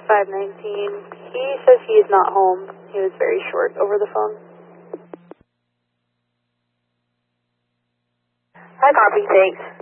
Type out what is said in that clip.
519. He says he is not home. He was very short over the phone. I copy, thanks.